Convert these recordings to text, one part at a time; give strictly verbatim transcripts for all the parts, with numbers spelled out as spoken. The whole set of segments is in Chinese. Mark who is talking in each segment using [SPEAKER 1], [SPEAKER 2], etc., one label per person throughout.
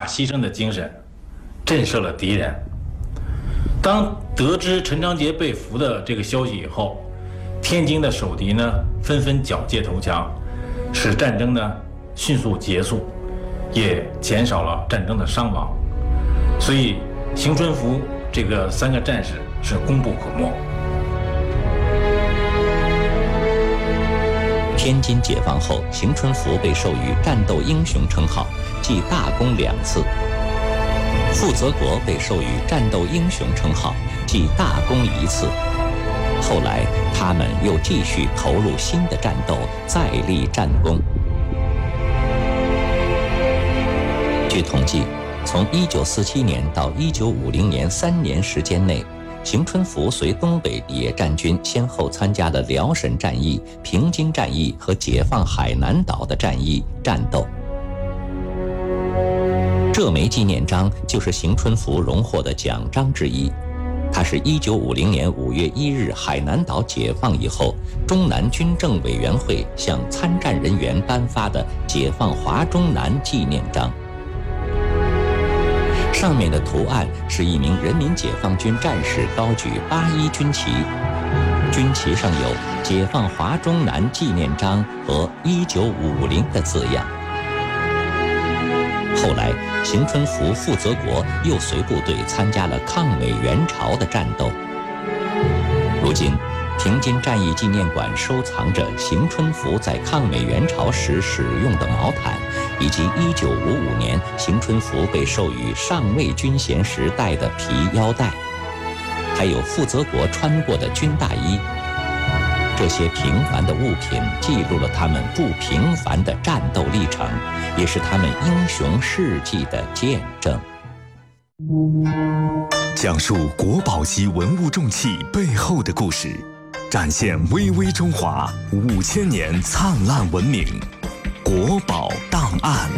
[SPEAKER 1] 牺牲的精神，震慑了敌人。当得知陈长捷被俘的这个消息以后，天津的守敌呢纷纷缴械投降，使战争呢迅速结束，也减少了战争的伤亡。所以邢春福这个三个战士是功不可没。
[SPEAKER 2] 天津解放后，邢春福被授予战斗英雄称号，记大功两次；傅泽国被授予战斗英雄称号，记大功一次。后来，他们又继续投入新的战斗，再立战功。据统计，从一九四七年到一九五零年三年时间内，邢春福随东北野战军先后参加了辽沈战役、平津战役和解放海南岛的战役战斗。这枚纪念章就是邢春福荣获的奖章之一。它是一九五零年五月一日海南岛解放以后，中南军政委员会向参战人员颁发的解放华中南纪念章。上面的图案是一名人民解放军战士高举八一军旗，军旗上有“解放华中南纪念章”和“一九五零”的字样。后来，邢春福、傅泽国又随部队参加了抗美援朝的战斗。如今，平津战役纪念馆收藏着邢春福在抗美援朝时使用的毛毯，以及一九五五年邢春福被授予上尉军衔时戴的皮腰带，还有傅泽国穿过的军大衣。这些平凡的物品记录了他们不平凡的战斗历程，也是他们英雄事迹的见证。
[SPEAKER 3] 讲述国宝级文物重器背后的故事，展现巍巍中华五千年灿烂文明。国宝档案。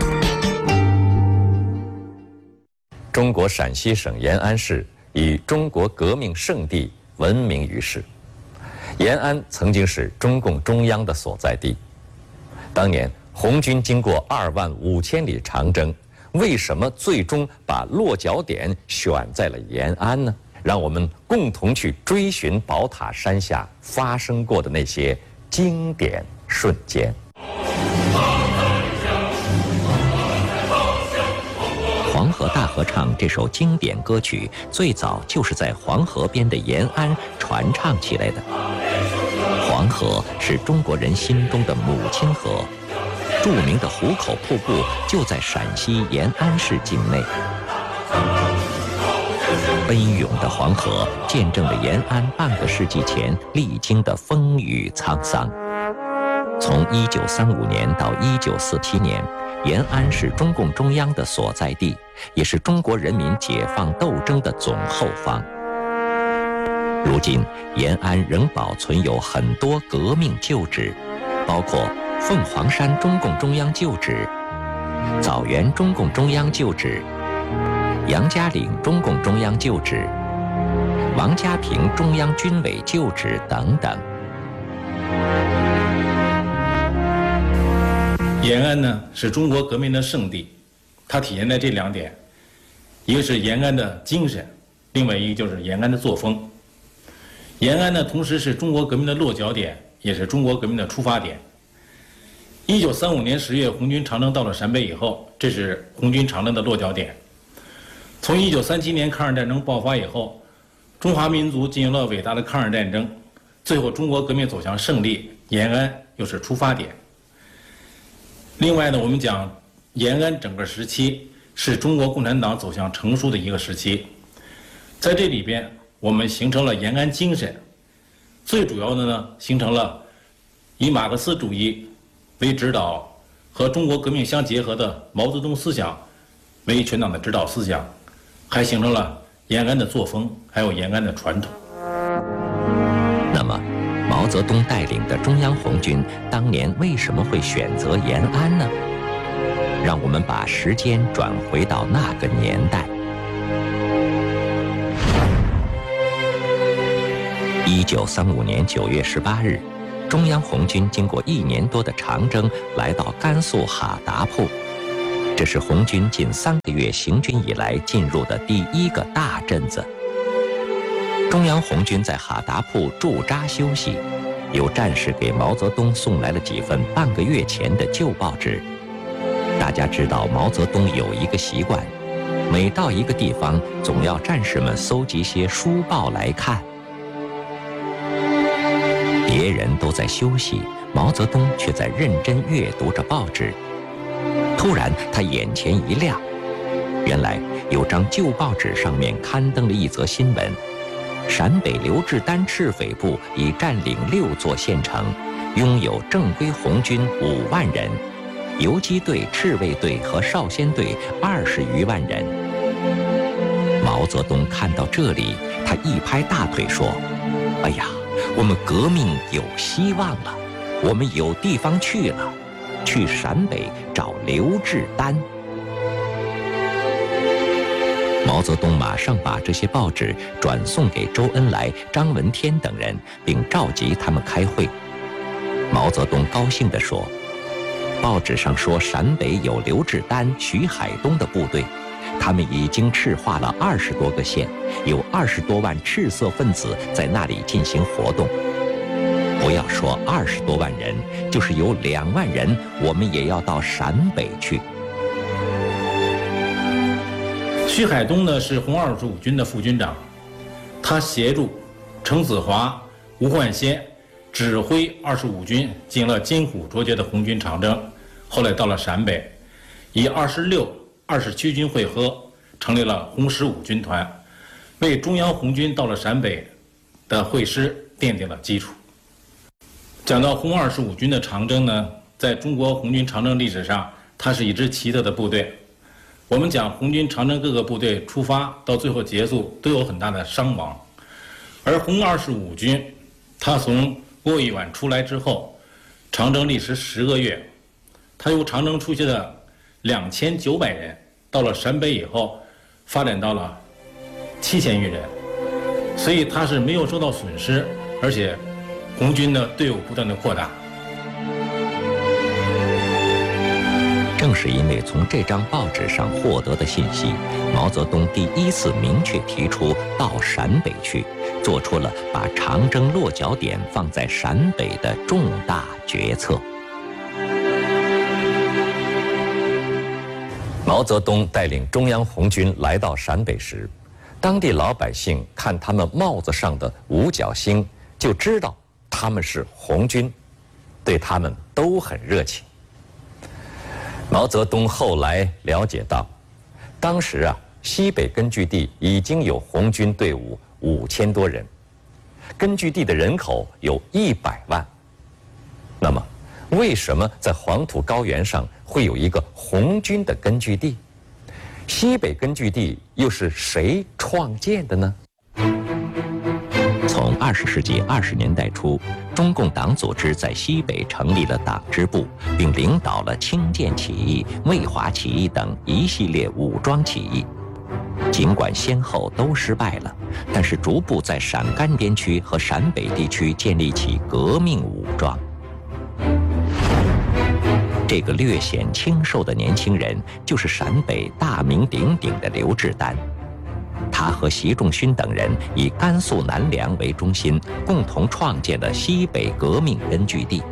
[SPEAKER 2] 中国陕西省延安市以中国革命圣地闻名于世。延安曾经是中共中央的所在地。当年红军经过二万五千里长征，为什么最终把落脚点选在了延安呢？让我们共同去追寻宝塔山下发生过的那些经典瞬间。《黄河大合唱》这首经典歌曲最早就是在黄河边的延安传唱起来的。黄河是中国人心中的母亲河，著名的壶口瀑布就在陕西延安市境内。奔涌的黄河见证了延安半个世纪前历经的风雨沧桑。从一九三五年到一九四七年，延安是中共中央的所在地，也是中国人民解放斗争的总后方。如今，延安仍保存有很多革命旧址，包括凤凰山中共中央旧址、枣园中共中央旧址、杨家岭中共中央旧址、王家坪中央军委旧址等等。
[SPEAKER 1] 延安呢是中国革命的圣地，它体现在这两点，一个是延安的精神，另外一个就是延安的作风。延安呢同时是中国革命的落脚点，也是中国革命的出发点。一九三五年十月，红军长征到了陕北以后，这是红军长征的落脚点。从一九三七年抗日战争爆发以后，中华民族进行了伟大的抗日战争，最后中国革命走向胜利，延安又是出发点。另外呢，我们讲延安整个时期是中国共产党走向成熟的一个时期，在这里边我们形成了延安精神，最主要的呢形成了以马克思主义为指导和中国革命相结合的毛泽东思想为全党的指导思想，还形成了延安的作风，还有延安的传统。
[SPEAKER 2] 那么毛泽东带领的中央红军当年为什么会选择延安呢？让我们把时间转回到那个年代。一九三五年九月十八日，中央红军经过一年多的长征，来到甘肃哈达铺。 这是红军近三个月行军以来进入的第一个大镇子。中央红军在哈达铺驻扎休息，有战士给毛泽东送来了几份半个月前的旧报纸。大家知道毛泽东有一个习惯，每到一个地方总要战士们搜集些书报来看。别人都在休息，毛泽东却在认真阅读着报纸。突然他眼前一亮，原来有张旧报纸上面刊登了一则新闻：陕北刘志丹赤匪部已占领六座县城，拥有正规红军五万人，游击队、赤卫队和少先队二十余万人。毛泽东看到这里，他一拍大腿说：“哎呀，我们革命有希望了，我们有地方去了，去陕北找刘志丹。”毛泽东马上把这些报纸转送给周恩来、张闻天等人，并召集他们开会。毛泽东高兴地说：“报纸上说陕北有刘志丹、徐海东的部队，他们已经赤化了二十多个县，有二十多万赤色分子在那里进行活动。不要说二十多万人，就是有两万人，我们也要到陕北去。”
[SPEAKER 1] 徐海东呢是红二十五军的副军长，他协助程子华、吴焕先指挥二十五军进了艰苦卓绝的红军长征，后来到了陕北，以二十六、二十七军会合，成立了红十五军团，为中央红军到了陕北的会师奠定了基础。讲到红二十五军的长征呢，在中国红军长征历史上，它是一支奇特的部队。我们讲红军长征各个部队出发到最后结束都有很大的伤亡，而红二十五军，它从鄂豫皖出来之后，长征历时十个月，它由长征出去的两千九百人，到了陕北以后，发展到了七千余人，所以它是没有受到损失，而且红军的队伍不断的扩大。
[SPEAKER 2] 正是因为从这张报纸上获得的信息，毛泽东第一次明确提出到陕北去，做出了把长征落脚点放在陕北的重大决策。毛泽东带领中央红军来到陕北时，当地老百姓看他们帽子上的五角星，就知道他们是红军，对他们都很热情。毛泽东后来了解到，当时啊，西北根据地已经有红军队伍五千多人，根据地的人口有一百万。那么，为什么在黄土高原上会有一个红军的根据地？西北根据地又是谁创建的呢？从二十世纪二十年代初，中共党组织在西北成立了党支部，并领导了清涧起义、渭华起义等一系列武装起义。尽管先后都失败了，但是逐步在陕甘边区和陕北地区建立起革命武装。这个略显清瘦的年轻人，就是陕北大名鼎鼎的刘志丹。他和习仲勋等人以甘肃南梁为中心，共同创建了西北革命根据地。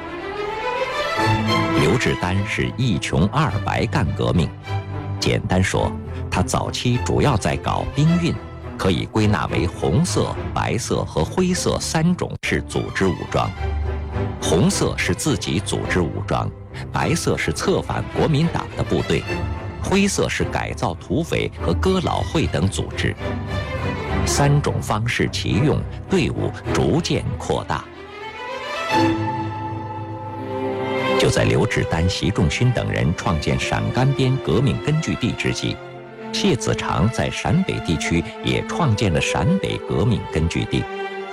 [SPEAKER 2] 刘志丹是一穷二白干革命，简单说，他早期主要在搞兵运，可以归纳为红色、白色和灰色三种式组织武装。红色是自己组织武装，白色是策反国民党的部队，灰色是改造土匪和哥老会等组织。三种方式齐用，队伍逐渐扩大。就在刘志丹、习仲勋等人创建陕甘边革命根据地之际，谢子长在陕北地区也创建了陕北革命根据地。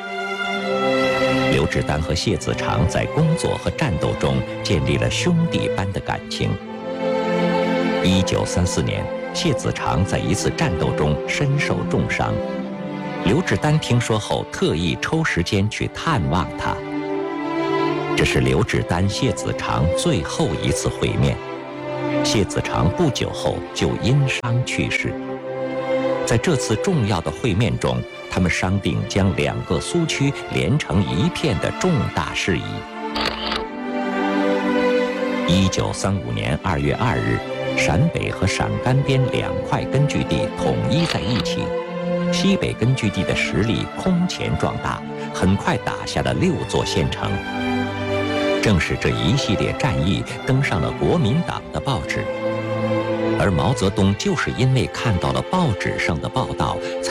[SPEAKER 2] 刘志丹和谢子长在工作和战斗中建立了兄弟般的感情。一九三四年，谢子长在一次战斗中身受重伤，刘志丹听说后特意抽时间去探望他。这是刘志丹、谢子长最后一次会面。 谢子长不久后就因伤去世。在这次重要的会面中，他们商定将两个苏区连成一片的重大事宜。一九三五年二月二日，陕北和陕甘边两块根据地统一在一起，西北根据地的实力空前壮大，很快打下了六座县城。正是这一系列战役登上了国民党的报纸，而毛泽东就是因为看到了报纸上的报道，才